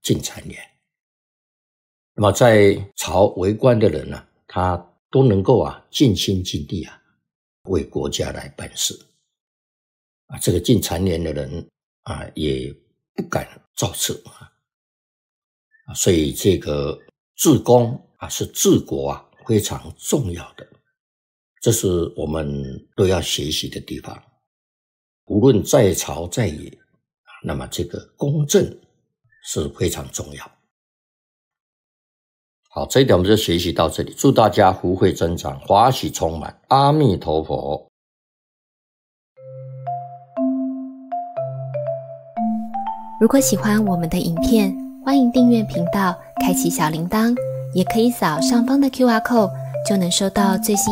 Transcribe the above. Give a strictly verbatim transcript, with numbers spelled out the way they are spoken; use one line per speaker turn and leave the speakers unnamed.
进谗言。那么在朝为官的人呢、啊，他都能够啊尽心尽力啊为国家来办事啊。这个进谗言的人啊也不敢造次啊。所以这个治公啊是治国啊非常重要的，这是我们都要学习的地方。无论在朝在野，那么这个公正是非常重要。好，这一点我们就学习到这里。祝大家福慧增长，华喜充满。阿弥陀佛。
如果喜欢我们的影片，欢迎订阅频道，开启小铃铛，也可以扫上方的 Q R code， 就能收到最新